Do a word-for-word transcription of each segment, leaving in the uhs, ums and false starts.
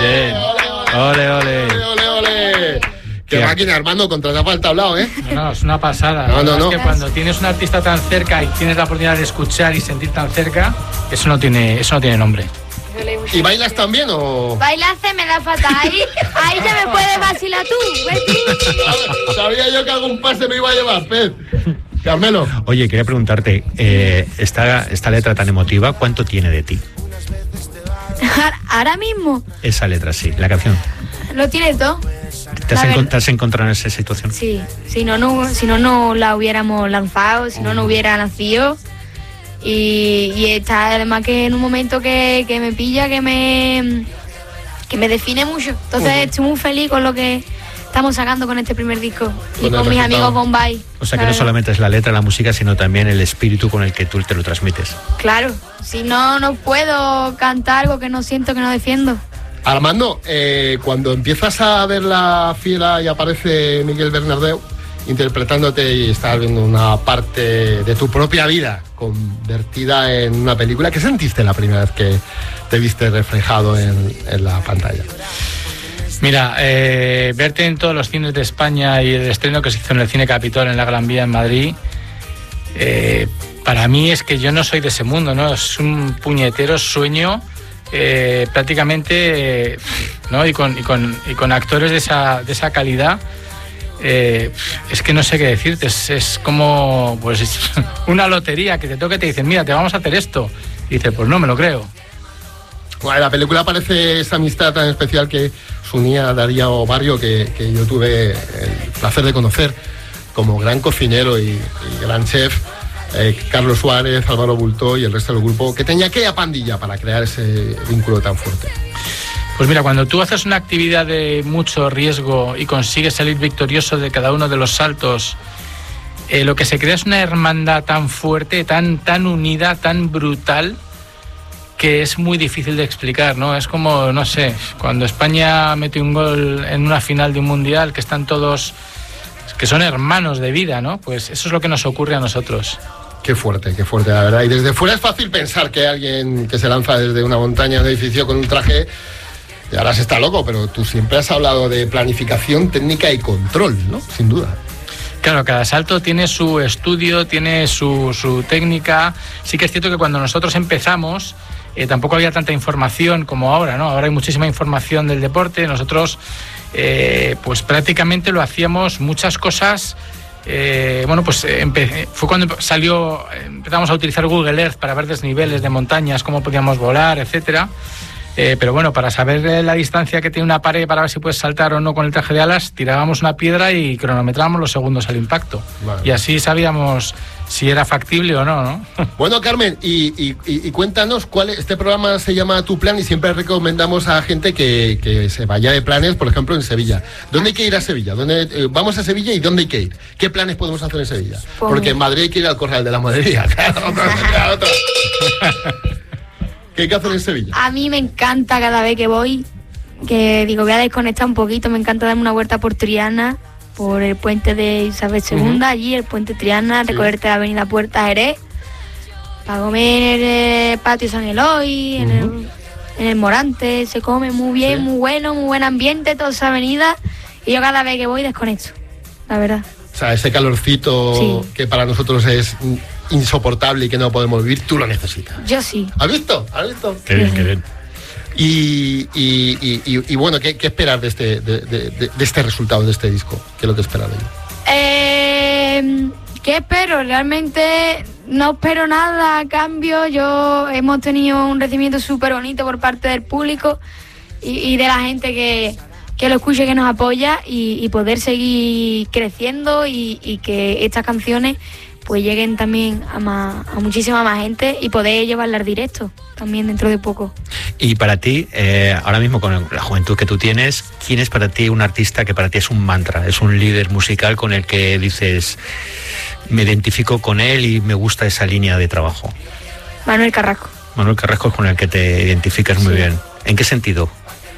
Bien. Ole, ole. Ole, ole, ole. Qué máquina, Armando, contratado al tablao, ¿eh? No, no, es una pasada. No, no, no. Es que cuando tienes un artista tan cerca y tienes la oportunidad de escuchar y sentir tan cerca, eso no tiene, eso no tiene nombre. ¿Y bailas también o...? Bailar se me da fatal. Ahí, ahí ya me puedes vacilar tú. ¿Ves tú? Sabía yo que algún pase me iba a llevar, Pez. Carmelo. Oye, quería preguntarte, eh, esta, esta letra tan emotiva, ¿cuánto tiene de ti? Ahora mismo Esa letra, sí, la canción. lo tiene todo. ¿Te has, La encont- verdad- te has encontrado en esa situación? Sí, si no, no, si no, no la hubiéramos lanzado, si no, no hubiera nacido. Y, y está además que en un momento que, que me pilla, que me, que me define mucho. Entonces Uh-huh. estoy muy feliz con lo que estamos sacando con este primer disco. Y Con el con mis resultado. amigos Bombay. O sea que la no verdad. solamente es la letra, la música, sino también el espíritu con el que tú te lo transmites. Claro, si no, no puedo cantar algo que no siento, que no defiendo. Armando, eh, cuando empiezas a ver la fiera y aparece Miguel Bernardeu interpretándote y estás viendo una parte de tu propia vida convertida en una película, ¿qué sentiste la primera vez que te viste reflejado en, en la pantalla? Mira, eh, verte en todos los cines de España y el estreno que se hizo en el Cine Capitol en la Gran Vía en Madrid, eh, para mí es que yo no soy de ese mundo, ¿no? Es un puñetero sueño, eh, prácticamente, eh, ¿no? Y con, y con, y con actores de esa, de esa calidad. Eh, es que no sé qué decirte, es, es como pues es una lotería que te toca y te dicen, mira, te vamos a hacer esto. Y dices, pues no me lo creo. Bueno, en la película aparece esa amistad tan especial que unía a Darío Barrio, que, que yo tuve el placer de conocer como gran cocinero y, y gran chef, eh, Carlos Suárez, Álvaro Bultó y el resto del grupo, que tenía aquella pandilla para crear ese vínculo tan fuerte. Pues mira, cuando tú haces una actividad de mucho riesgo y consigues salir victorioso de cada uno de los saltos, eh, lo que se crea es una hermandad tan fuerte, tan, tan unida, tan brutal, que es muy difícil de explicar, ¿no? Es como, no sé, cuando España mete un gol en una final de un mundial, que están todos, que son hermanos de vida, ¿no? Pues eso es lo que nos ocurre a nosotros. Qué fuerte, qué fuerte, la verdad. Y desde fuera es fácil pensar que alguien que se lanza desde una montaña, un edificio con un traje, y ahora se está loco, pero tú siempre has hablado de planificación, técnica y control, ¿no? Sin duda. Claro, cada salto tiene su estudio, tiene su, su técnica. Sí que es cierto que cuando nosotros empezamos, eh, tampoco había tanta información como ahora, ¿no? Ahora hay muchísima información del deporte. Nosotros, eh, pues prácticamente lo hacíamos muchas cosas. Eh, bueno, pues empe- fue cuando salió, empezamos a utilizar Google Earth para ver desniveles de montañas, cómo podíamos volar, etcétera. Eh, pero bueno, para saber la distancia que tiene una pared para ver si puedes saltar o no con el traje de alas, tirábamos una piedra y cronometrábamos los segundos al impacto. Vale. Y así sabíamos si era factible o no, ¿no? Bueno, Carmen, y, y, y, y cuéntanos, cuál es, este programa se llama Tu Plan y siempre recomendamos a gente que, que se vaya de planes, por ejemplo, en Sevilla. ¿Dónde hay que ir a Sevilla? ¿Dónde, eh, vamos a Sevilla y dónde hay que ir? ¿Qué planes podemos hacer en Sevilla? Pues- Porque en Madrid hay que ir al Corral de la Madería. Claro, claro, claro. ¿Qué hay que hacer en Sevilla? A mí me encanta cada vez que voy, que digo, voy a desconectar un poquito, me encanta darme una vuelta por Triana, por el puente de Isabel segunda, uh-huh. allí el puente Triana, sí. Recorrerte la avenida Puerta Jerez, para comer en el patio San Eloy, uh-huh. en, el, en el Morante, se come muy bien, sí. muy bueno, muy buen ambiente, toda esa avenida, y yo cada vez que voy desconecto, la verdad. O sea, ese calorcito sí. que para nosotros es insoportable y que no podemos vivir, tú lo necesitas. Yo sí. ¿Has visto? ¿Has visto? Qué bien, qué bien. Y, y, y, y, y bueno, ¿qué, qué esperar de este, de, de, de este resultado, de este disco? ¿Qué es lo que esperas de él? Eh, ¿Qué espero? Realmente no espero nada a cambio. Yo hemos tenido un recibimiento súper bonito por parte del público y, y de la gente que, que lo escucha, que nos apoya y, y poder seguir creciendo y, y que estas canciones pues lleguen también a, más, a muchísima más gente y poder llevarlas directo también dentro de poco. Y para ti, eh, ahora mismo con la juventud que tú tienes, ¿quién es para ti un artista que para ti es un mantra, es un líder musical con el que dices, me identifico con él y me gusta esa línea de trabajo? Manuel Carrasco. Manuel Carrasco es con el que te identificas muy sí. bien. ¿En qué sentido?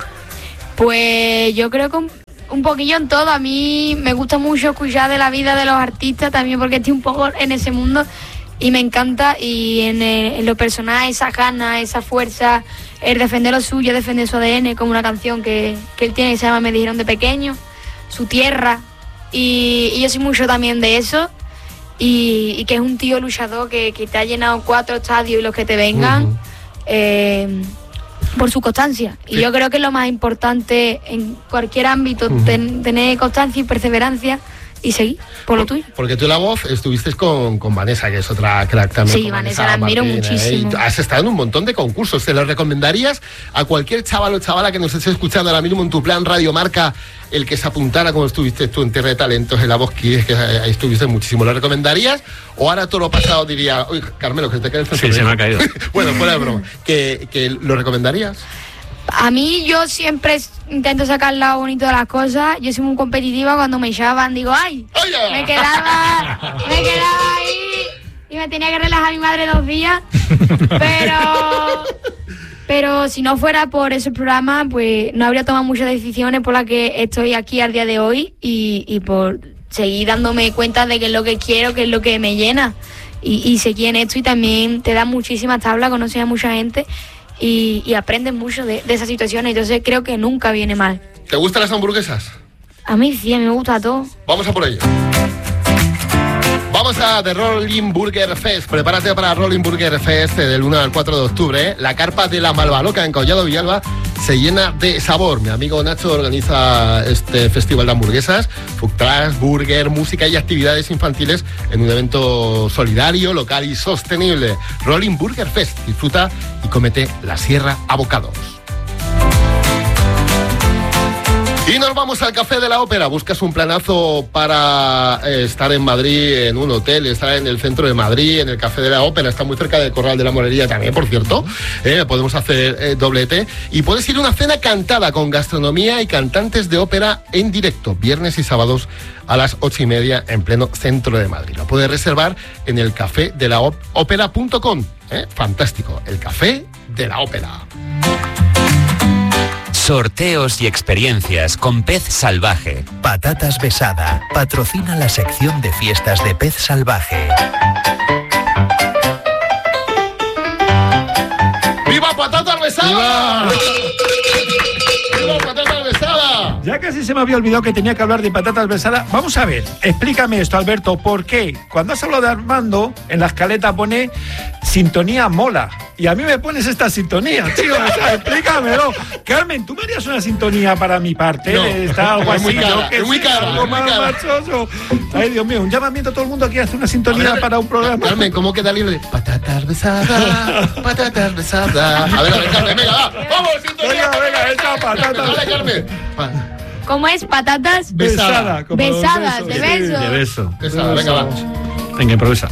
Pues yo creo que un, un poquillo en todo. A mí me gusta mucho escuchar de la vida de los artistas también porque estoy un poco en ese mundo y me encanta, y en, el, en lo personal esa ganas, esa fuerza, el defender lo suyo, defender su A D N, como una canción que, que él tiene que se llama Me dijeron de pequeño, su tierra, y, y yo soy mucho también de eso, y, y que es un tío luchador que, que te ha llenado cuatro estadios y los que te vengan, uh-huh. eh, por su constancia. Y sí. yo creo que es lo más importante en cualquier ámbito, uh-huh. ten, tener constancia y perseverancia y seguir por lo tuyo. Porque tú la voz estuviste con, con Vanessa, que es otra crack también. Sí, Vanessa, Vanessa la admiro Martín, muchísimo. ¿eh? Has estado en un montón de concursos. ¿Te lo recomendarías a cualquier chaval o chavala que nos esté escuchando ahora mismo en tu plan Radio Marca, el que se apuntara como estuviste tú en Tierra de Talentos, en La Voz Kids, que ahí estuviste muchísimo? ¿Lo recomendarías? ¿O ahora todo lo pasado diría, uy, Carmelo, que te cae el centro? Sí, se me ha caído. Bueno, fuera de broma. ¿Que, que lo recomendarías? A mí yo siempre intento sacar el lado bonito de las cosas. Yo soy muy competitiva. Cuando me echaban digo, ¡ay! ¡Oye! Me quedaba, me quedaba ahí y me tenía que relajar a mi madre dos días. Pero, pero si no fuera por ese programa, pues no habría tomado muchas decisiones por las que estoy aquí al día de hoy y, y por seguir dándome cuenta de qué es lo que quiero, qué es lo que me llena. Y, y seguir en esto, y también te da muchísimas tablas, conoces a mucha gente. Y, y aprendes mucho de, de esas situaciones, entonces creo que nunca viene mal. ¿Te gustan las hamburguesas? A mí sí, a mí me gusta todo. Vamos a por ello. Vamos a The Rolling Burger Fest. Prepárate para Rolling Burger Fest del uno al cuatro de octubre. ¿eh? La carpa de la Malvaloca en Collado Villalba se llena de sabor. Mi amigo Nacho organiza este festival de hamburguesas, food trucks, burger, música y actividades infantiles en un evento solidario, local y sostenible. Rolling Burger Fest. Disfruta y cómete la Sierra a bocados. Y nos vamos al Café de la Ópera. Buscas un planazo para eh, estar en Madrid, en un hotel, estar en el centro de Madrid, en el Café de la Ópera. Está muy cerca del Corral de la Morería también, por cierto. Eh, podemos hacer eh, doblete. Y puedes ir a una cena cantada con gastronomía y cantantes de ópera en directo, viernes y sábados a las ocho y media en pleno centro de Madrid. Lo puedes reservar en el café de la ópera punto com. Eh, fantástico, el Café de la Ópera. Sorteos y experiencias con Pez Salvaje. Patatas Besada patrocina la sección de fiestas de Pez Salvaje. ¡Viva Patatas Besada! ¡Viva! ¡Viva Patatas Besada! Ya casi se me había olvidado que tenía que hablar de patatas besadas. Vamos a ver, explícame esto, Alberto, ¿por qué? Cuando has hablado de Armando, en la escaleta pone sintonía mola. Y a mí me pones esta sintonía, tío. O sea, explícamelo. Carmen, ¿tú me harías una sintonía para mi parte? No, está algo es así, muy cara, que es muy sí, cara, algo es muy más cara. machoso. Ay, Dios mío, un llamamiento a todo el mundo aquí a hacer una sintonía ver, para un programa. Carmen, ¿cómo queda libre? Patatas besadas, patatas besadas. A ver, a ver, Carmen, venga, va. Vamos, sintonía. Venga, venga, esa patata. Dale, Carmen. Pa- ¿Cómo es? ¿Patatas? Besada. como Besadas, los de besos. beso. De beso. Besada, venga, va. Venga, improvisa.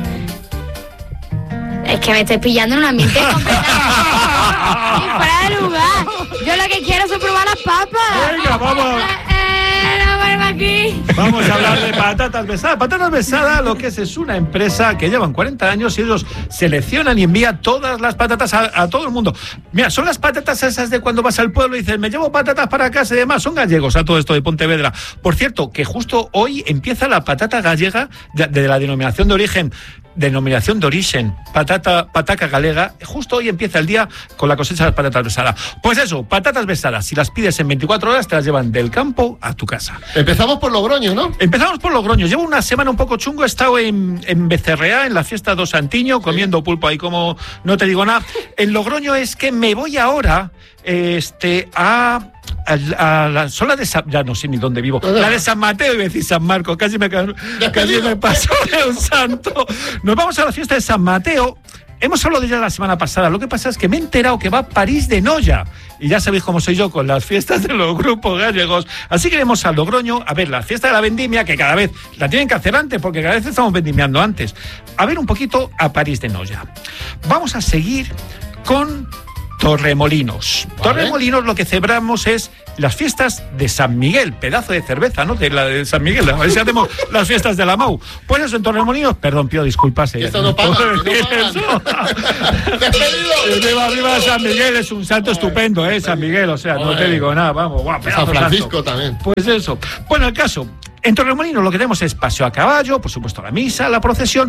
Es que me estoy pillando en un ambiente completamente fuera de lugar. Yo lo que quiero es probar las papas. Venga, vamos. Eh, eh, no vuelvo aquí. Vamos a hablar de patatas besadas. Patatas besadas, lo que es es una empresa que llevan cuarenta años y ellos seleccionan y envían todas las patatas a, a todo el mundo. Mira, son las patatas esas de cuando vas al pueblo y dices, me llevo patatas para casa y demás. Son gallegos a todo esto de Pontevedra. Por cierto, que justo hoy empieza la patata gallega de, de la denominación de origen denominación de origen, patata, pataca galega. Justo hoy empieza el día con la cosecha de las patatas besadas. Pues eso, patatas besadas, si las pides en veinticuatro horas, te las llevan del campo a tu casa. Empezamos por Logroño, ¿no? Empezamos por Logroño. Llevo una semana un poco chungo. He estado en, en Becerrea, en la fiesta do Santiño, comiendo pulpo ahí como no te digo nada. En Logroño es que me voy ahora este, a... A, a la sola de San, ya no sé ni dónde vivo, la de San Mateo, iba a decir San Marcos, casi me, casi me pasó de un santo. Nos vamos a la fiesta de San Mateo. Hemos hablado de ella la semana pasada. Lo que pasa es que me he enterado que va a París de Noya. Y ya sabéis cómo soy yo con las fiestas de los grupos gallegos. Así que iremos a Logroño a ver la fiesta de la vendimia, que cada vez la tienen que hacer antes, porque cada vez estamos vendimiando antes. A ver un poquito a París de Noya. Vamos a seguir con Torremolinos. Vale. Torremolinos, lo que celebramos es las fiestas de San Miguel, pedazo de cerveza, ¿no? De la de San Miguel, a ver si hacemos las fiestas de la Mau. Pues eso, en Torremolinos, perdón, pido disculpas. Eh, esto no paga, no ¡Despedido! Viva, viva San Miguel, es un santo estupendo, ¿eh? San Miguel, o sea, no te digo nada, vamos, guau, San Francisco santo. También. Pues eso. Bueno, el caso, en Torremolinos lo que tenemos es paseo a caballo, por supuesto la misa, la procesión,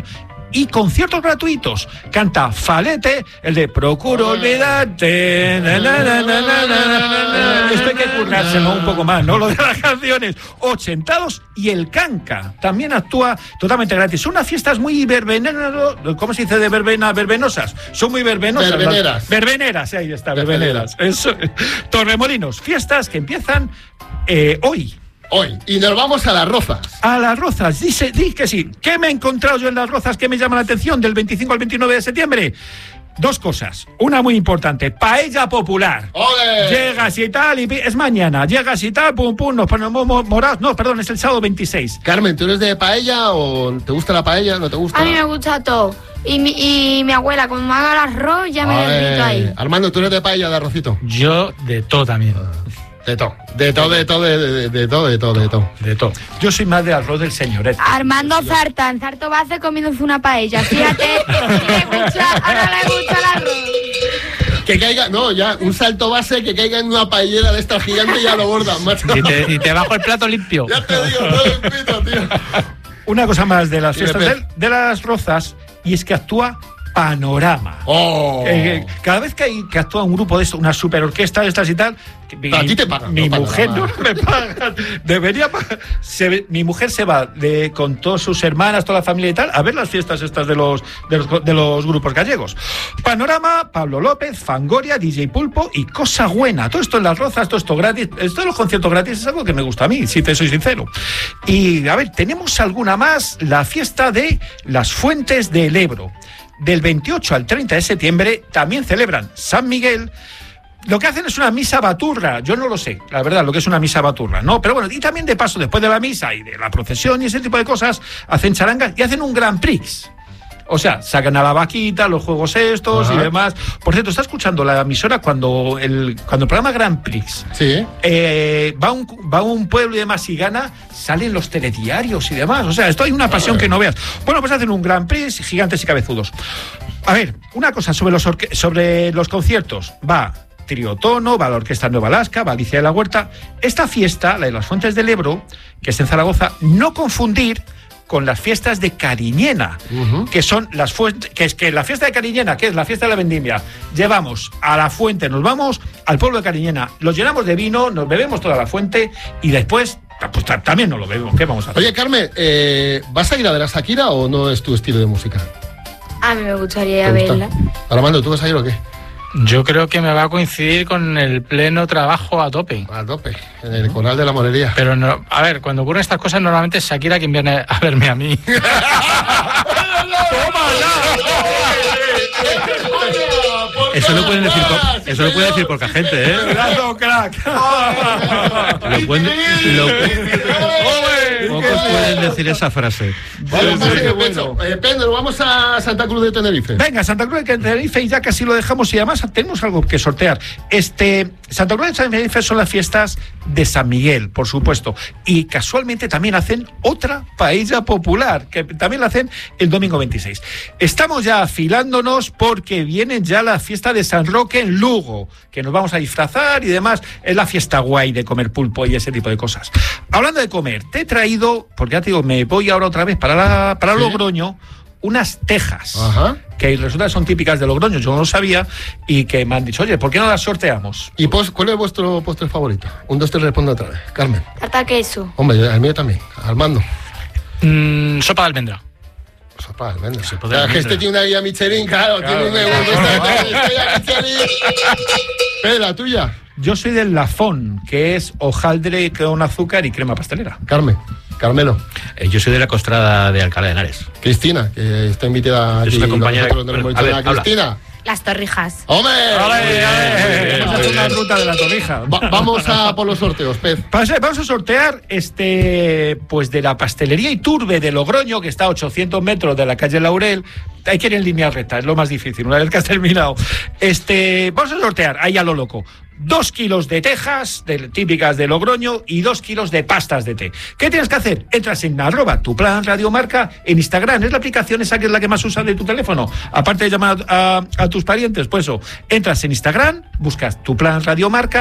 y conciertos gratuitos. Canta Falete, el de Procuro olvidarte. Na, na, na, na, na, na, na. Esto hay que currárselo un poco más, ¿no? Lo de las canciones. Ochentados y el Canca también actúa totalmente gratis. Son unas fiestas muy verbeneras, ¿cómo se dice de verbena? Verbenosas. Son muy verbenosas. Verbeneras. Verbeneras, ahí está, verbeneras. Eso. Torremolinos, fiestas que empiezan eh, hoy. Hoy. Y nos vamos a Las Rozas. A Las Rozas, dice, di que sí. ¿Qué me he encontrado yo en Las Rozas que me llama la atención del veinticinco al veintinueve de septiembre? Dos cosas. Una muy importante, paella popular. ¡Ole! Llegas y tal, y es mañana. Llegas y tal, pum, pum, nos ponemos morados. No, perdón, es el sábado veintiséis. Carmen, ¿tú eres de paella o te gusta la paella? ¿No te gusta? A mí me gusta todo. Y mi, y mi abuela, cuando me haga el arroz, ya me derrito ahí. Armando, ¿tú eres de paella, de arrocito? Yo de todo también. De todo. De todo, de todo, de, de, de todo, de todo, de todo. De todo. Yo soy más de arroz del señoret. Armando Zarta, en Zarto Base comiéndose una paella. Fíjate, le gusta, ahora le gusta el arroz. Que caiga, no, ya, un salto base que caiga en una paellera de esta gigante y ya lo bordan, macho. Y te, y te bajo el plato limpio. Ya te digo, no lo invito, tío. Una cosa más de las fiestas Dime, de, de Las Rozas, y es que actúa Panorama. Oh. Eh, cada vez que hay que actúa un grupo de esto, una super orquesta de estas y tal, que mi, a ti te pagan, mi no mujer Panorama. no me paga. Debería pagar. Se, mi mujer se va de, con todas sus hermanas, toda la familia y tal, a ver las fiestas estas de los, de los, de los grupos gallegos. Panorama, Pablo López, Fangoria, D J Pulpo y Cosa Buena. Todo esto en Las Rozas, todo esto gratis. Esto de los conciertos gratis es algo que me gusta a mí, si te soy sincero. Y a ver, tenemos alguna más. La fiesta de las Fuentes del Ebro. Del veintiocho al treinta de septiembre también celebran San Miguel. Lo que hacen es una misa baturra. Yo no lo sé, la verdad, lo que es una misa baturra, ¿no? Pero bueno, y también de paso, después de la misa y de la procesión y ese tipo de cosas, hacen charangas y hacen un Grand Prix. O sea, sacan a la vaquita, los juegos estos. Ajá. Y demás. Por cierto, está escuchando la emisora cuando el, cuando el programa Grand Prix sí. eh, va, a un, va a un pueblo y demás y gana, salen los telediarios y demás. O sea, esto hay una pasión que no veas. Bueno, pues hacen un Grand Prix, gigantes y cabezudos. A ver, una cosa sobre los, orque- sobre los conciertos. Va Triotono, va la Orquesta Nueva Alaska, va Alicia de la Huerta. Esta fiesta, la de las Fuentes del Ebro, que es en Zaragoza, no confundir con las fiestas de Cariñena, uh-huh. que son las fuentes, que es que la fiesta de Cariñena, que es la fiesta de la vendimia, llevamos a la fuente, nos vamos al pueblo de Cariñena, los llenamos de vino, nos bebemos toda la fuente y después pues, también nos lo bebemos. ¿Qué vamos a hacer? Oye, Carmen, eh, ¿vas a ir a ver a Shakira o no es tu estilo de música? A mí me gustaría verla. Armando, ¿tú vas a ir o qué? Yo creo que me va a coincidir con el pleno trabajo a tope. A tope, en el Coral de la Morería. Pero, no, a ver, cuando ocurren estas cosas, normalmente es Shakira quien viene a verme a mí. Eso lo pueden decir, por, eso lo puede decir poca gente, ¿eh? ¡Bravo, crack! Lo pueden, lo, pocos pueden decir esa frase. Vale, sí, sí, bueno. eh, Pedro, vamos a Santa Cruz de Tenerife. Venga, Santa Cruz de Tenerife, y ya casi lo dejamos, y además tenemos algo que sortear. Este, Santa Cruz de Tenerife son las fiestas de San Miguel, por supuesto, y casualmente también hacen otra paella popular, que también la hacen el domingo veintiséis. Estamos ya afilándonos porque viene ya la fiesta de San Roque en Lugo, que nos vamos a disfrazar y demás. Es la fiesta guay de comer pulpo y ese tipo de cosas. Hablando de comer, te he traído, porque ya te digo, me voy ahora otra vez para, la, para ¿Sí? Logroño, unas tejas. Ajá. Que resulta que son típicas de Logroño, yo no lo sabía, y que me han dicho, oye, ¿por qué no las sorteamos? ¿Y pos, cuál es vuestro postre favorito? Un, dos, tres, responde otra vez. Carmen. Tarta queso. Hombre, el mío también. Armando. Mm, sopa de almendra. Sopa de almendra. Sopa de almendra. Es que este tiene una guía Michelin, claro, claro, tiene una guía Michelin. Pedro, la tuya. Yo soy del Lafón, que es hojaldre con azúcar y crema pastelera. Carmen. Carmelo. Eh, yo soy de la Costrada de Alcalá de Henares. Cristina, que está invitada aquí. Es una compañera. Nosotros no hemos dicho nada. Cristina. Las Torrijas. ¡Hombre! ¡Ole! Vamos a hacer una ruta de la Torrija. Va, vamos a por los sorteos, Pez. Vamos a sortear este, pues de la pastelería Iturbe de Logroño, que está a ochocientos metros de la calle Laurel. Hay que ir en línea recta, es lo más difícil, una vez que has terminado. Este, vamos a sortear, ahí a lo loco, dos kilos de tejas de, típicas de Logroño y dos kilos de pastas de té. ¿Qué tienes que hacer? Entras en arroba tu plan Radio Marca en Instagram, es la aplicación esa que es la que más usas de tu teléfono, aparte de llamar a, a, a tus parientes, pues eso, entras en Instagram, buscas tu plan Radio Marca,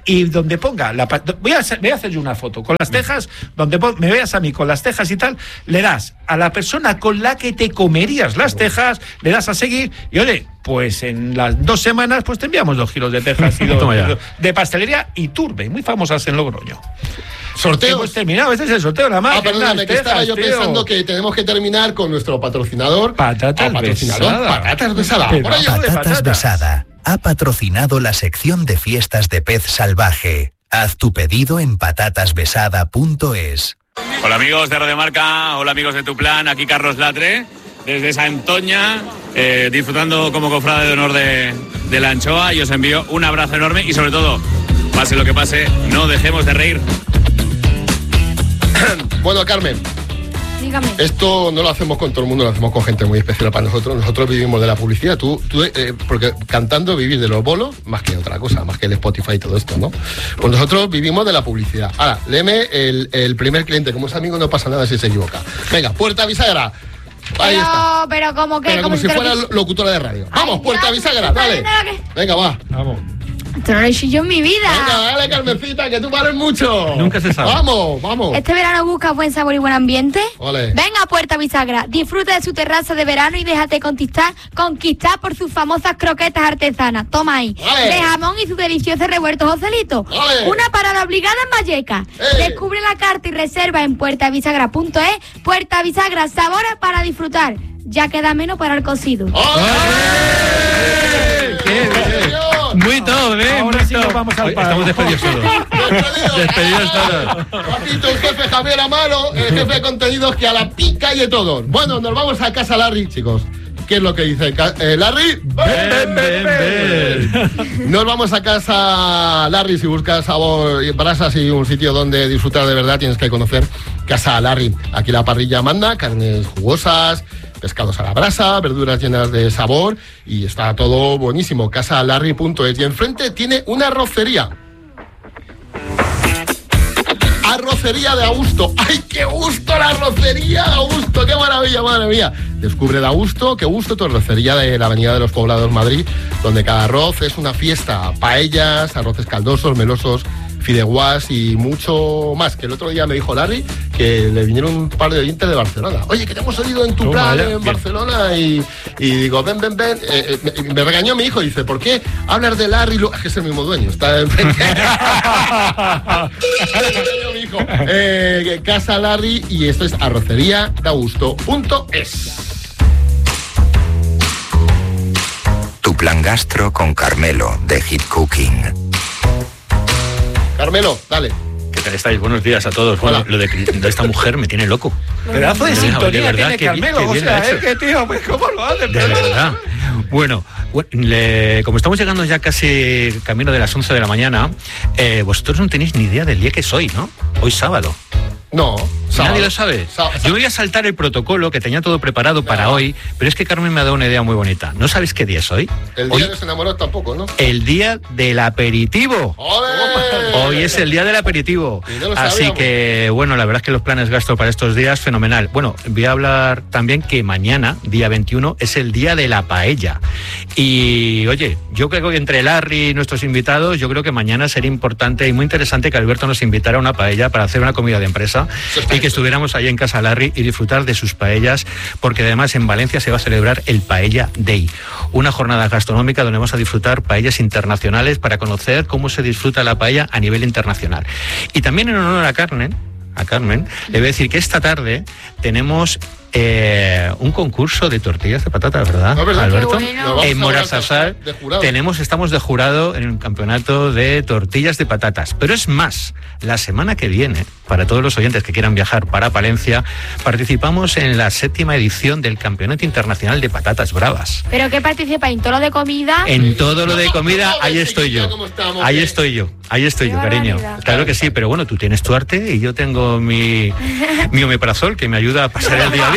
y donde ponga la voy a hacer, voy a hacer yo una foto con las cejas, donde pon, me veas a mí con las cejas y tal, le das a la persona con la que te comerías las cejas, le das a seguir y oye, pues en las dos semanas pues te enviamos dos kilos de cejas y dos, de, de pastelería Iturbe, muy famosas en Logroño. Sorteo. Hemos terminado, este es el sorteo nada más. Ah, perdóname, que estaba yo tío. pensando que tenemos que terminar con nuestro patrocinador. Patatas ah, patrocinador, Besada. Patatas Besada. Por ahí, patatas, patatas Besada ha patrocinado la sección de fiestas de Pez Salvaje. Haz tu pedido en patatas besada punto es. Hola amigos de Radio Marca, hola amigos de Tu Plan, aquí Carlos Latre, desde Santoña, eh, disfrutando como cofrade de honor de, de la anchoa, y os envío un abrazo enorme y sobre todo, pase lo que pase, no dejemos de reír. Bueno, Carmen, dígame. Esto no lo hacemos con todo el mundo, lo hacemos con gente muy especial para nosotros. Nosotros vivimos de la publicidad, tú, tú eh, porque cantando vivís de los bolos más que otra cosa, más que el Spotify y todo esto, ¿no? Pues nosotros vivimos de la publicidad. Ahora, léeme el, el primer cliente, como es amigo no pasa nada si se equivoca. Venga, Puerta Bisagra. Ahí pero, está. pero como que... Pero como, como si fuera que... locutora de radio. Vamos, Ay, Puerta Bisagra, dale. Venga, va. Vamos. Esto no lo he hecho yo en mi vida. Venga, dale, Carmencita, que tú vales mucho. Nunca se sabe. Vamos, vamos. Este verano busca buen sabor y buen ambiente. Ole. Venga a Puerta Bisagra, disfruta de su terraza de verano y déjate conquistar, conquistar por sus famosas croquetas artesanas. Toma ahí. Ole. De jamón y sus deliciosos revueltos Joselito. Ole. Una parada obligada en Vallecas. ¡Eh! Descubre la carta y reserva en puerta bisagra punto es. Puerta Bisagra, sabores para disfrutar. Ya queda menos para el cocido. ¡Ole! ¡Qué bien! Muy top, ¿eh? Ahora Muy sí top. nos vamos al paro. Estamos despedidos todos. Despedidos todos. Papito, el jefe Javier Amaro, el jefe de contenidos que a la pica y de todos. Bueno, nos vamos a casa Larry, chicos. ¿Qué es lo que dice eh, Larry? Ven, ven, ven. Nos vamos a casa Larry. Si buscas sabor y brasas y un sitio donde disfrutar de verdad, tienes que conocer Casa Larry. Aquí la parrilla manda, carnes jugosas, pescados a la brasa, verduras llenas de sabor y está todo buenísimo. casa larry punto es. Y enfrente tiene una arrocería. Arrocería de Augusto. ¡Ay, qué gusto la arrocería de Augusto! ¡Qué maravilla, madre mía! Descubre de Augusto, qué gusto, tu arrocería de la Avenida de los Poblados, Madrid, donde cada arroz es una fiesta. Paellas, arroces caldosos, melosos, fideuás y mucho más. Que el otro día me dijo Larry que le vinieron un par de oyentes de Barcelona. Oye, que te hemos oído en tu plan en bien. Barcelona y, y digo, ven, ven, ven. Eh, eh, me, me regañó mi hijo y dice, ¿por qué hablar de Larry? Lo... Es que es el mismo dueño, está enfrente. mi hijo. Eh, Casa Larry y esto es arrocería de Augusto punto es. Tu plan gastro con Carmelo de Hit Cooking. Carmelo, dale. ¿Qué tal estáis? Buenos días a todos. Bueno, Hola. lo de, de esta mujer me tiene loco. Pedazo de De sintonía verdad, tiene qué Carmelo. bien, qué O bien sea, lo ha es hecho. que, tío, pues ¿cómo lo hace? De verdad. Bueno, le, como estamos llegando ya casi camino de las once de la mañana, eh, vosotros no tenéis ni idea del día que es hoy, ¿no? Hoy sábado. No, sábado. Nadie lo sabe. Sábado. Yo voy a saltar el protocolo que tenía todo preparado para No. hoy, pero es que Carmen me ha dado una idea muy bonita. ¿No sabéis qué día es hoy? El Hoy, día de los enamorados tampoco, ¿no? el día del aperitivo. ¡Ole! Hoy es el día del aperitivo. Y no lo Así sabíamos. que, bueno, la verdad es que los planes gasto para estos días, fenomenal. Bueno, voy a hablar también que mañana, día veintiuno, es el día de la paella. Y, oye, yo creo que entre Larry y nuestros invitados, yo creo que mañana sería importante y muy interesante que Alberto nos invitara a una paella para hacer una comida de empresa y que estuviéramos ahí en Casa Larry y disfrutar de sus paellas, porque además en Valencia se va a celebrar el Paella Day, una jornada gastronómica donde vamos a disfrutar paellas internacionales para conocer cómo se disfruta la paella a nivel internacional. Y también en honor a Carmen, a Carmen, le voy a decir que esta tarde tenemos eh, un concurso de tortillas de patatas, ¿verdad, No, ¿verdad? Alberto? Qué bueno. Nos vamos En a Morazasal de jurado. tenemos, estamos de jurado en un campeonato de tortillas de patatas. Pero es más, la semana que viene, para todos los oyentes que quieran viajar para Palencia, participamos en la séptima edición del Campeonato Internacional de Patatas Bravas. ¿Pero qué participa? ¿En todo lo de comida? En todo lo de comida, ahí Joder, estoy chiquilla, yo. ¿cómo estamos? Ahí Bien. estoy yo. Ahí estoy Qué yo, cariño. barbaridad. Claro que sí, pero bueno, tú tienes tu arte y yo tengo mi, mi omeprazol que me ayuda a pasar el día a día.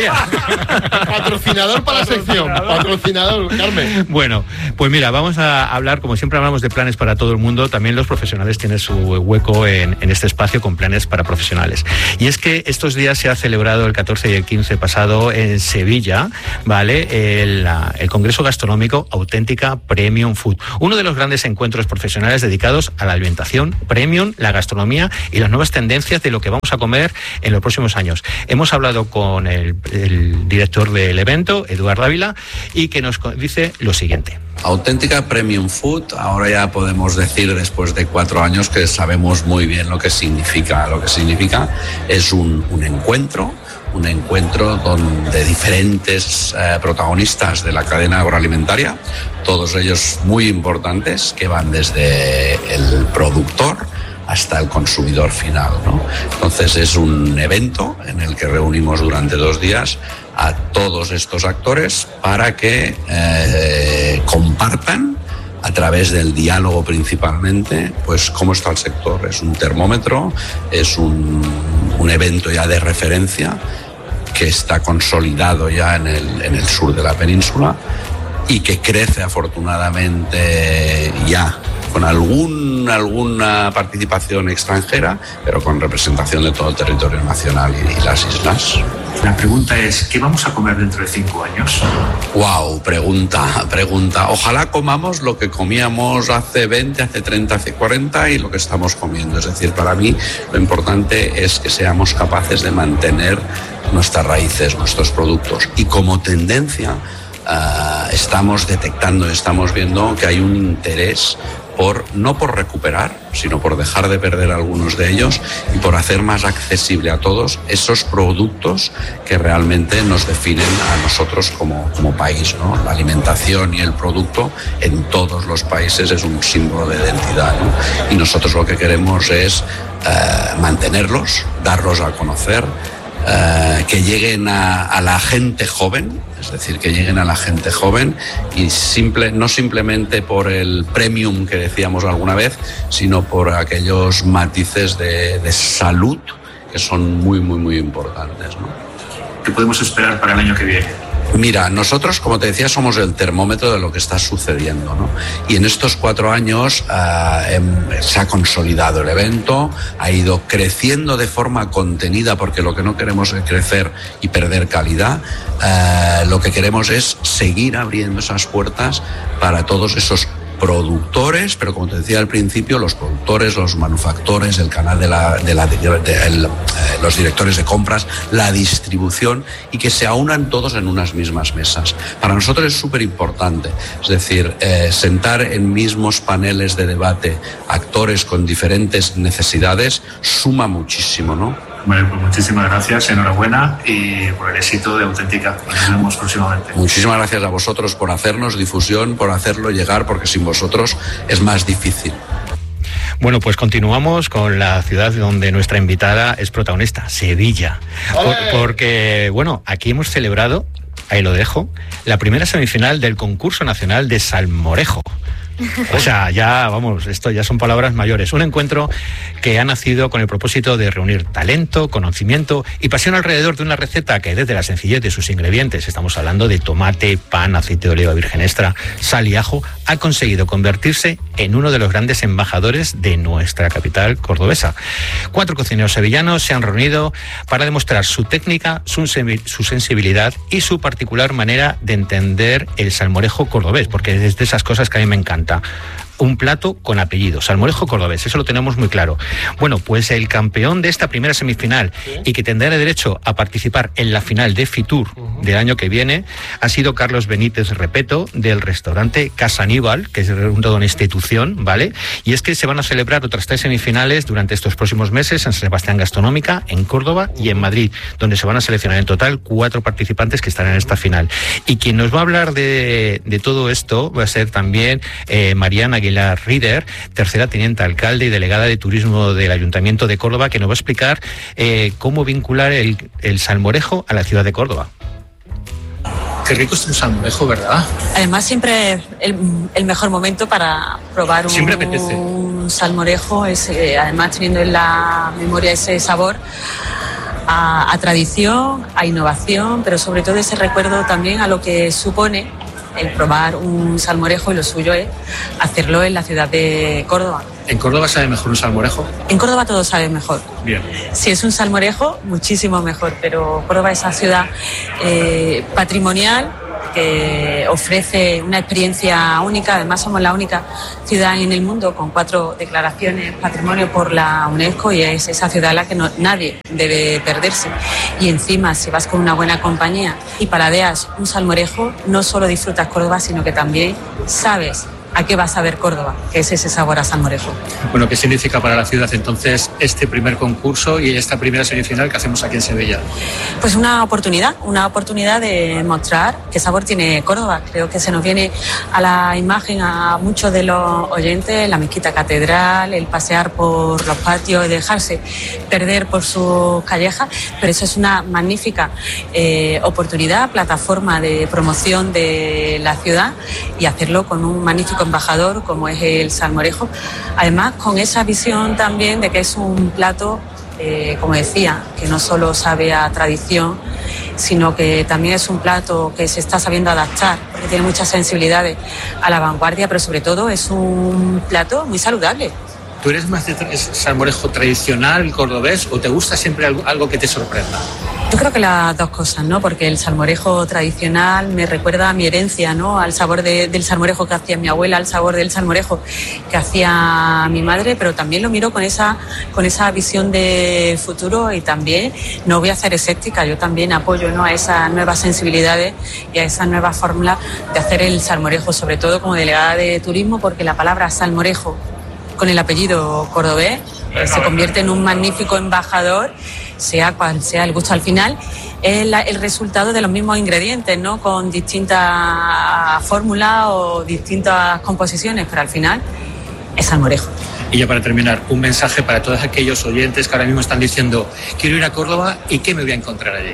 día. Patrocinador para la sección. Patrocinador, Carmen. Bueno, pues mira, vamos a hablar, como siempre hablamos de planes para todo el mundo, también los profesionales tienen su hueco en, en este espacio con planes para profesionales. Y es que estos días se ha celebrado el catorce y el quince pasado en Sevilla, ¿vale? El, el Congreso Gastronómico Auténtica Premium Food, uno de los grandes encuentros profesionales dedicados a la alimentación premium, la gastronomía y las nuevas tendencias de lo que vamos a comer en los próximos años. Hemos hablado con el, el director del evento, Eduard Dávila, y que nos dice lo siguiente. Auténtica Premium Food, ahora ya podemos decir después de cuatro años que sabemos muy bien lo que significa. Lo que significa es un, un encuentro, un encuentro donde diferentes eh, protagonistas de la cadena agroalimentaria, todos ellos muy importantes, que van desde el productor hasta el consumidor final, ¿no? Entonces es un evento en el que reunimos durante dos días a todos estos actores para que eh, compartan a través del diálogo principalmente, pues cómo está el sector. Es un termómetro, es un, un evento ya de referencia que está consolidado ya en el, en el sur de la península y que crece afortunadamente ya con algún, alguna participación extranjera, pero con representación de todo el territorio nacional y, y las islas. La pregunta es, ¿qué vamos a comer dentro de cinco años? Wow, pregunta, pregunta. Ojalá comamos lo que comíamos hace veinte, hace treinta, hace cuarenta y lo que estamos comiendo. Es decir, para mí lo importante es que seamos capaces de mantener nuestras raíces, nuestros productos. Y como tendencia, uh, estamos detectando, estamos viendo que hay un interés por, no por recuperar, sino por dejar de perder algunos de ellos y por hacer más accesible a todos esos productos que realmente nos definen a nosotros como, como país, ¿no? La alimentación y el producto en todos los países es un símbolo de identidad, ¿no? Y nosotros lo que queremos es eh, mantenerlos, darlos a conocer, Uh, que lleguen a, a la gente joven, es decir, que lleguen a la gente joven y simple, no simplemente por el premium que decíamos alguna vez, sino por aquellos matices de, de salud que son muy, muy, muy importantes, ¿no? ¿Qué podemos esperar para el año que viene? Mira, nosotros, como te decía, somos el termómetro de lo que está sucediendo, ¿no? Y en estos cuatro años eh, se ha consolidado el evento, ha ido creciendo de forma contenida, porque lo que no queremos es crecer y perder calidad. Eh, lo que queremos es seguir abriendo esas puertas para todos esos productores, pero como te decía al principio, los productores, los manufactores, el canal de la, de la de, de, el, eh, los directores de compras, la distribución, y que se aunan todos en unas mismas mesas. Para nosotros es súper importante, es decir, eh, sentar en mismos paneles de debate actores con diferentes necesidades suma muchísimo, ¿no? Bueno, pues muchísimas gracias, enhorabuena y por el éxito de Auténtica. Nos vemos próximamente. Muchísimas gracias a vosotros por hacernos difusión, por hacerlo llegar, porque sin vosotros es más difícil. Bueno, pues continuamos con la ciudad donde nuestra invitada es protagonista, Sevilla. Por, porque, bueno, aquí hemos celebrado, ahí lo dejo, la primera semifinal del concurso nacional de salmorejo. O sea, ya, vamos, esto ya son palabras mayores. Un encuentro que ha nacido con el propósito de reunir talento, conocimiento y pasión alrededor de una receta que, desde la sencillez de sus ingredientes, estamos hablando de tomate, pan, aceite de oliva virgen extra, sal y ajo, ha conseguido convertirse en uno de los grandes embajadores de nuestra capital cordobesa. Cuatro cocineros sevillanos se han reunido para demostrar su técnica, su, su sensibilidad y su particular manera de entender el salmorejo cordobés, porque es de esas cosas que a mí me encanta. Un plato con apellido, salmorejo cordobés, eso lo tenemos muy claro. Bueno, pues el campeón de esta primera semifinal, ¿sí?, y que tendrá derecho a participar en la final de Fitur uh-huh. del año que viene, ha sido Carlos Benítez Repeto, del restaurante Casa Aníbal, que es toda una institución, ¿vale? Y es que se van a celebrar otras tres semifinales durante estos próximos meses en San Sebastián Gastronómica, en Córdoba y en Madrid, donde se van a seleccionar en total cuatro participantes que estarán en esta final. Y quien nos va a hablar de, de todo esto va a ser también eh, Mariana Aguilar Rieder, tercera teniente alcalde y delegada de turismo del Ayuntamiento de Córdoba, que nos va a explicar eh, cómo vincular el, el salmorejo a la ciudad de Córdoba. Qué rico es un salmorejo, ¿verdad? Además, siempre el, el mejor momento para probar un, un salmorejo es, eh, además teniendo en la memoria ese sabor, a, a tradición, a innovación, pero sobre todo ese recuerdo también a lo que supone el probar un salmorejo, y lo suyo es hacerlo en la ciudad de Córdoba. ¿En Córdoba sabe mejor un salmorejo? En Córdoba todo sabe mejor. Bien. Si es un salmorejo, muchísimo mejor, pero Córdoba es esa ciudad eh, patrimonial que ofrece una experiencia única. Además somos la única ciudad en el mundo con cuatro declaraciones patrimonio por la UNESCO, y es esa ciudad en la que no, nadie debe perderse. Y encima, si vas con una buena compañía y paladeas un salmorejo, no solo disfrutas Córdoba, sino que también sabes a qué vas a ver Córdoba, que es ese sabor a salmorejo. Bueno, ¿qué significa para la ciudad entonces este primer concurso y esta primera semifinal que hacemos aquí en Sevilla? Pues una oportunidad, una oportunidad de mostrar qué sabor tiene Córdoba. Creo que se nos viene a la imagen a muchos de los oyentes la mezquita catedral, el pasear por los patios y dejarse perder por sus callejas, pero eso es una magnífica eh, oportunidad, plataforma de promoción de la ciudad, y hacerlo con un magnífico embajador como es el salmorejo, además con esa visión también de que es un plato, eh, como decía, que no solo sabe a tradición, sino que también es un plato que se está sabiendo adaptar, porque tiene muchas sensibilidades a la vanguardia, pero sobre todo es un plato muy saludable. ¿Tú eres más de tra- salmorejo tradicional, cordobés, o te gusta siempre algo, algo que te sorprenda? Yo creo que las dos cosas, ¿no? Porque el salmorejo tradicional me recuerda a mi herencia, ¿no? Al sabor de, del salmorejo que hacía mi abuela, al sabor del salmorejo que hacía mi madre, pero también lo miro con esa, con esa visión de futuro, y también no voy a ser escéptica, yo también apoyo, ¿no?, a esas nuevas sensibilidades y a esa nueva fórmula de hacer el salmorejo, sobre todo como delegada de turismo, porque la palabra salmorejo con el apellido cordobés eh, se convierte en un magnífico embajador, sea cual sea el gusto al final, es la, el resultado de los mismos ingredientes, ¿no?, con distintas fórmulas o distintas composiciones, pero al final es salmorejo. Y ya para terminar, un mensaje para todos aquellos oyentes que ahora mismo están diciendo quiero ir a Córdoba y ¿qué me voy a encontrar allí?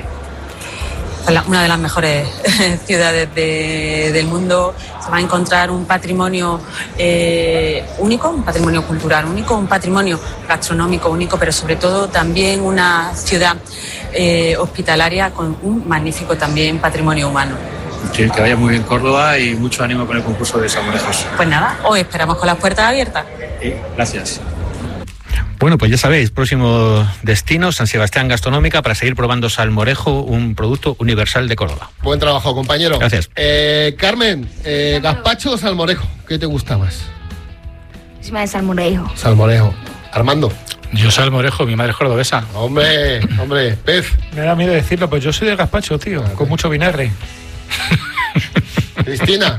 Una de las mejores ciudades de, del mundo. Se va a encontrar un patrimonio eh, único, un patrimonio cultural único, un patrimonio gastronómico único, pero sobre todo también una ciudad eh, hospitalaria con un magnífico también patrimonio humano. Sí, que vaya muy bien Córdoba y mucho ánimo con el concurso de salmorejos. Pues nada, os esperamos con las puertas abiertas. Sí, gracias. Bueno, pues ya sabéis, próximo destino, San Sebastián Gastronómica, para seguir probando salmorejo, un producto universal de Córdoba. Buen trabajo, compañero. Gracias. Eh, Carmen, eh, ¿gazpacho o salmorejo? ¿Qué te gusta más? Es más de salmorejo. Salmorejo. Armando. Yo salmorejo, mi madre es cordobesa. Hombre, hombre, pez. Me da miedo decirlo, pues yo soy de gazpacho, tío, ah, con mucho vinagre. Cristina.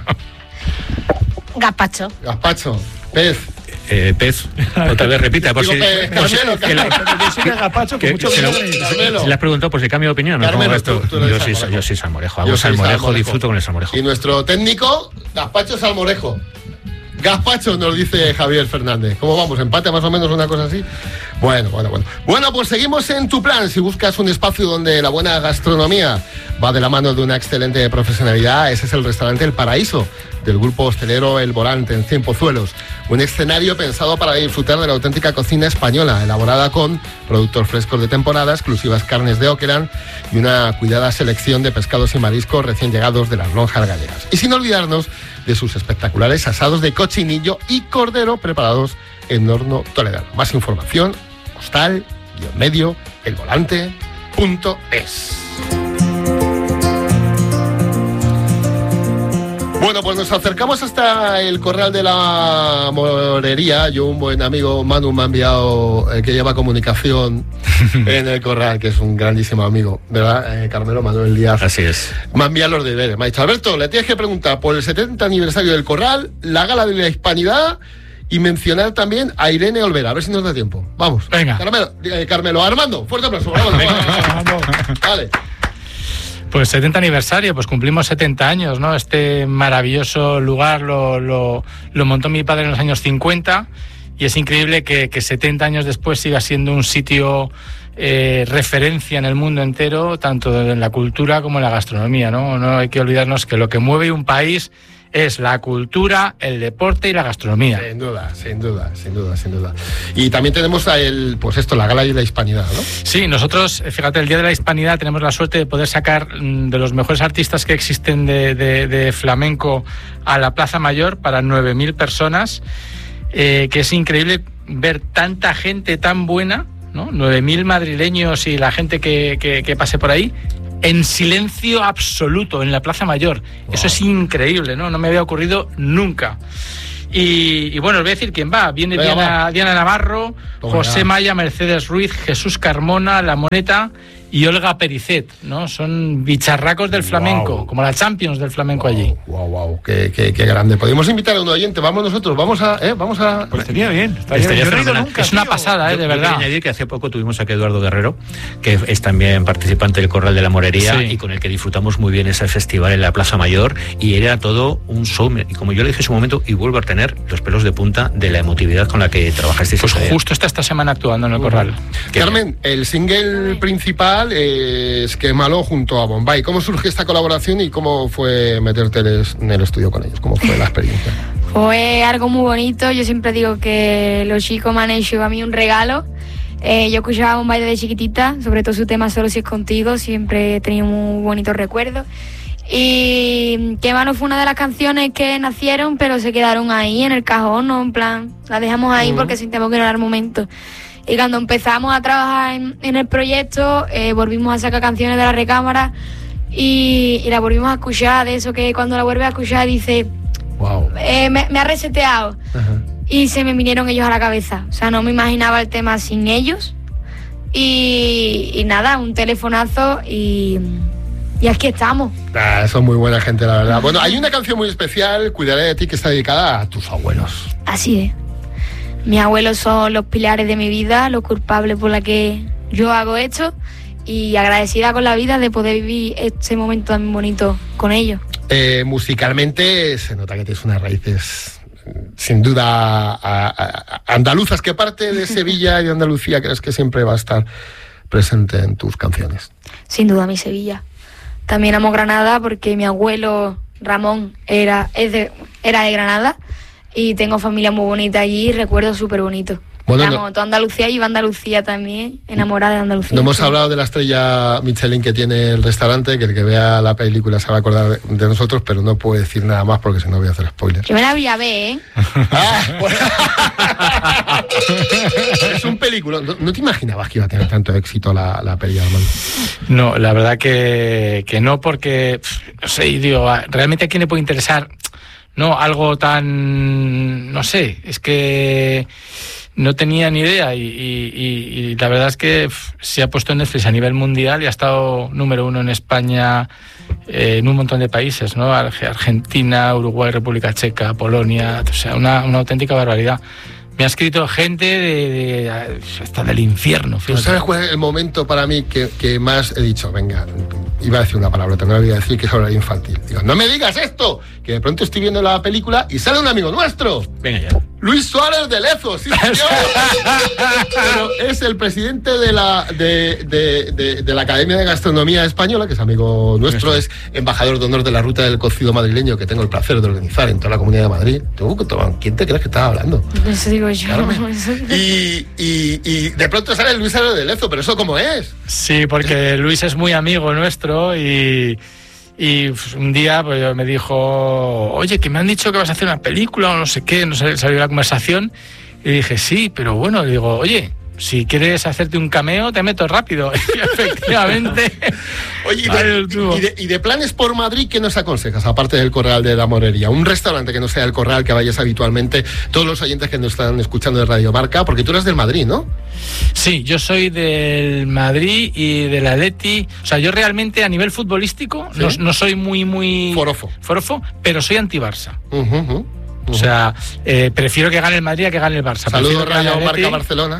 Gazpacho. Gazpacho. Pez. Eh, pez, otra vez repita, por si, pez, por si Carmelo, que la, yo soy de gazpacho con mucho se lo, vinagre. se le has preguntado por si cambio de opinión, ¿no? Carmelo, esto? tú, tú yo, sí, yo sí salmorejo, hago salmorejo, salmorejo, disfruto con el salmorejo. Y nuestro técnico, gazpacho salmorejo. Gazpacho, nos dice Javier Fernández. ¿Cómo vamos? ¿Empate más o menos, una cosa así? Bueno, bueno, bueno. Bueno, pues seguimos en Tu Plan. Si buscas un espacio donde la buena gastronomía va de la mano de una excelente profesionalidad, ese es el restaurante El Paraíso, del grupo hostelero El Volante, en Cien Pozuelos. Un escenario pensado para disfrutar de la auténtica cocina española, elaborada con productos frescos de temporada, exclusivas carnes de Oqueran y una cuidada selección de pescados y mariscos recién llegados de las lonjas gallegas. Y sin olvidarnos de sus espectaculares asados de cochinillo y cordero preparados en horno toledano. Más información, hostal, guión medio, elvolante punto es. Bueno, pues nos acercamos hasta el Corral de la Morería. Yo, un buen amigo, Manu, me ha enviado, eh, que lleva comunicación en el Corral, que es un grandísimo amigo, ¿verdad, eh, Carmelo? Manuel Díaz. Así es. Me ha enviado los deberes. Me ha dicho, Alberto, le tienes que preguntar por el setenta aniversario del Corral, la Gala de la Hispanidad y mencionar también a Irene Olvera. A ver si nos da tiempo. Vamos. Venga. Carmelo, eh, Carmelo Armando, fuerte aplauso. Vamos, Venga, vamos. Vale. Pues setenta aniversario, pues cumplimos setenta años, ¿no? Este maravilloso lugar lo, lo, lo montó mi padre en los años cincuenta y es increíble que, que setenta años después siga siendo un sitio eh, referencia en el mundo entero, tanto en la cultura como en la gastronomía, ¿no? No hay que olvidarnos que lo que mueve un país es la cultura, el deporte y la gastronomía. Sin duda, sin duda, sin duda, sin duda. Y también tenemos a el, pues esto, la Gala de la Hispanidad, ¿no? Sí, nosotros, fíjate, el Día de la Hispanidad tenemos la suerte de poder sacar de los mejores artistas que existen de, de, de flamenco a la Plaza Mayor para nueve mil personas, eh, que es increíble ver tanta gente tan buena, ¿no? nueve mil madrileños y la gente que, que, que pase por ahí, en silencio absoluto en la Plaza Mayor. Wow. Eso es increíble, ¿no? No me había ocurrido nunca. Y, y bueno, os voy a decir quién va. Viene Venga, Diana, va. Diana Navarro, Toma José ya. Maya, Mercedes Ruiz, Jesús Carmona, La Moneta y Olga Pericet, ¿no? Son bicharracos del flamenco, wow. como la Champions del flamenco wow, allí. Wow, wow, qué, qué, qué grande. Podemos invitar a un oyente, vamos nosotros, vamos a... ¿eh? Vamos a... Pues estaría bien. Estaría estaría bien. Yo nunca, es una tío. pasada, ¿eh? de yo, verdad. Yo quiero añadir que hace poco tuvimos aquí a Eduardo Guerrero, que es también participante del Corral de la Morería, sí. y con el que disfrutamos muy bien ese festival en la Plaza Mayor, y era todo un show, y como yo le dije en su momento, y vuelvo a tener los pelos de punta de la emotividad con la que trabajasteis. Pues justo está esta semana actuando en el Corral. Uh-huh. Carmen, el single principal es Que Malo junto a Bombay. ¿Cómo surge esta colaboración y cómo fue meterte en el estudio con ellos? ¿Cómo fue la experiencia? Fue algo muy bonito. Yo siempre digo que los chicos me han hecho a mí un regalo. Eh, yo escuchaba a Bombay desde chiquitita, sobre todo su tema Solo si es contigo, siempre he tenido muy bonitos recuerdos. Y Que Malo fue una de las canciones que nacieron, pero se quedaron ahí en el cajón, ¿no? En plan, la dejamos ahí uh-huh. porque sentimos que no era el momento. Y cuando empezamos a trabajar en, en el proyecto, eh, volvimos a sacar canciones de la recámara y, y la volvimos a escuchar, de eso que cuando la vuelves a escuchar dice, wow. eh, me, me ha reseteado. Uh-huh. Y se me vinieron ellos a la cabeza. O sea, no me imaginaba el tema sin ellos. Y, y nada, un telefonazo y, y aquí estamos. Ah, son muy buena gente, la verdad. Bueno, hay una canción muy especial, Cuidaré de ti, que está dedicada a tus abuelos. Así es. Mis abuelos son los pilares de mi vida, los culpables por la que yo hago esto, y agradecida con la vida de poder vivir este momento tan bonito con ellos. Eh, musicalmente se nota que tienes unas raíces sin duda a, a, a andaluzas. ¿Qué parte de Sevilla y de Andalucía crees que siempre va a estar presente en tus canciones? Sin duda mi Sevilla. También amo Granada porque mi abuelo Ramón era, es de, era de Granada. Y tengo familia muy bonita allí y recuerdos súper bonitos. Bueno, amo no, toda Andalucía y va a Andalucía también, enamorada de Andalucía. No hemos hablado de la estrella Michelin que tiene el restaurante, que el que vea la película se va a acordar de, de nosotros, pero no puedo decir nada más porque si no voy a hacer spoilers. Yo me la voy a ver, ¿eh? Ah, bueno. Es un película. ¿No, ¿No te imaginabas que iba a tener tanto éxito la, la peli, Armando? No, la verdad que, que no, porque, no sé, digo, realmente a quién le puede interesar... No, algo tan... no sé, es que no tenía ni idea y, y, y, y la verdad es que pff, se ha puesto en Netflix a nivel mundial y ha estado número uno en España, eh, en un montón de países, ¿no? Argentina, Uruguay, República Checa, Polonia, o sea, una, una auténtica barbaridad. Me ha escrito gente de, de, hasta del infierno. ¿Tú sabes cuál es el momento para mí que, que más he dicho? Venga, iba a decir una palabra, también la voy a decir, que es horario infantil. Digo, no me digas esto, que de pronto estoy viendo la película y sale un amigo nuestro. Venga ya. Luis Suárez de Lezo, sí señor. Pero es el presidente de la, de, de, de, de la Academia de Gastronomía Española, que es amigo nuestro, es embajador de honor de la ruta del cocido madrileño, que tengo el placer de organizar en toda la Comunidad de Madrid. ¿Quién te crees que estaba hablando? Eso digo yo. Y, y, y de pronto sale Luis Suárez de Lezo, pero ¿eso cómo es? Sí, porque Luis es muy amigo nuestro y... Y un día pues, me dijo, oye, que me han dicho que vas a hacer una película o no sé qué, no sé, salió la conversación y dije, sí, pero bueno, digo, oye, si quieres hacerte un cameo, te meto rápido. Y efectivamente... Oye, y de, y, de, y de planes por Madrid, ¿qué nos aconsejas? Aparte del Corral de la Morería, un restaurante que no sea el Corral, que vayas habitualmente, todos los oyentes que nos están escuchando de Radio Marca, porque tú eres del Madrid, ¿no? Sí, yo soy del Madrid y del Atleti. O sea, yo realmente a nivel futbolístico ¿sí? no, no soy muy, muy... Forofo. Forofo, pero soy anti-Barça. Uh-huh, uh-huh. O sea, eh, prefiero que gane el Madrid a que gane el Barça. Saludos, Radio Marca Barcelona.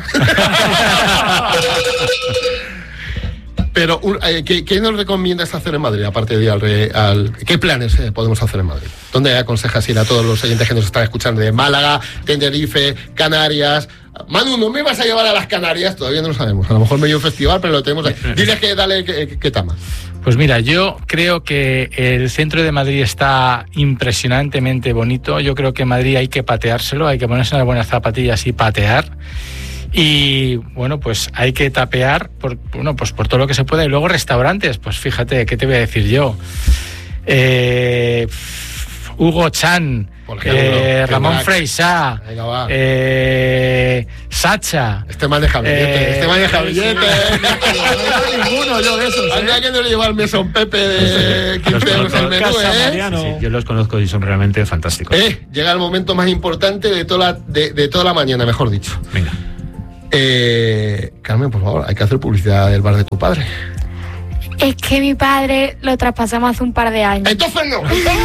Pero, eh, ¿qué, ¿qué nos recomiendas hacer en Madrid, aparte de ir al, al... ¿Qué planes eh, podemos hacer en Madrid? ¿Dónde aconsejas ir a todos los oyentes que nos están escuchando de Málaga, Tenerife, Canarias? Manu, ¿no me vas a llevar a las Canarias? Todavía no lo sabemos. A lo mejor medio un festival, pero lo tenemos ahí. Dile que dale que, que tama. Pues mira, yo creo que el centro de Madrid está impresionantemente bonito. Yo creo que en Madrid hay que pateárselo, hay que ponerse unas buenas zapatillas y patear. Y bueno, pues hay que tapear por, bueno, pues por todo lo que se pueda. Y luego restaurantes, pues fíjate, ¿qué te voy a decir yo? Eh, Hugo Chan, eh, Ramón Freisá, eh, Sacha. Este maneja billete, eh, este maneja billete. No ninguno yo de esos. Anda que no le lleva el mesón Pepe de quince euros al menú, ¿eh? Sí, yo los conozco y son realmente fantásticos. Eh, llega el momento más importante de toda la, de, de toda la mañana, mejor dicho. Venga. Eh, Carmen, por favor, hay que hacer publicidad del bar de tu padre. Es que mi padre lo traspasamos hace un par de años. ¡Entonces no!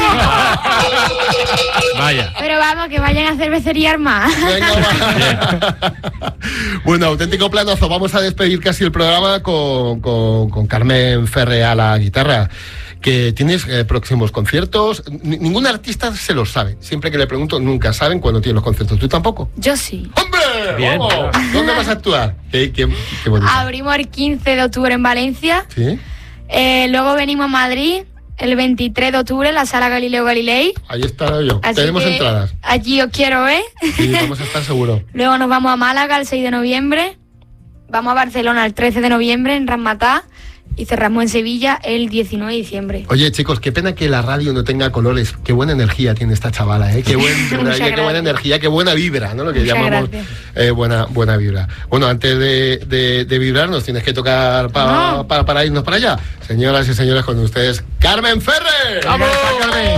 Vaya. Pero vamos, que vayan a cervecería más. Venga, bueno, auténtico planazo. Vamos a despedir casi el programa con, con, con Carmen Ferre a la guitarra. Que tienes eh, próximos conciertos. N- ningún artista se los sabe. Siempre que le pregunto, nunca saben cuándo tienen los conciertos. ¿Tú tampoco? Yo sí. ¡Hombre! Bien. ¡Vamos! ¿Dónde vas a actuar? Qué, qué, qué bonito. Abrimos el quince de octubre en Valencia. ¿Sí? Eh, luego venimos a Madrid el veintitrés de octubre en la Sala Galileo Galilei. Ahí estaré yo. Así Tenemos que entradas. allí os quiero ver. Sí, vamos a estar seguro. Luego nos vamos a Málaga el seis de noviembre. Vamos a Barcelona el trece de noviembre en Ramatá. Y cerramos en Sevilla el diecinueve de diciembre. Oye, chicos, qué pena que la radio no tenga colores. Qué buena energía tiene esta chavala, ¿eh? Qué, buen, verdad, qué, qué buena energía, qué buena vibra, ¿no? Lo que Muchas llamamos eh, buena, buena vibra. Bueno, antes de, de, de vibrar, nos tienes que tocar pa, no. pa, para irnos para allá. Señoras y señores, con ustedes, Carmen Ferre. ¡Vamos, Carmen!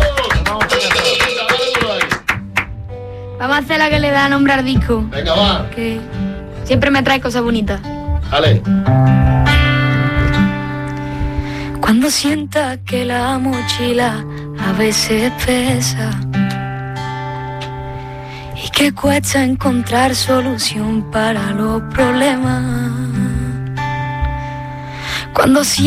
Vamos a hacer la que le da nombre al disco. Venga, va. Que siempre me trae cosas bonitas. Dale. Cuando sienta que la mochila a veces pesa y que cuesta encontrar solución para los problemas. Cuando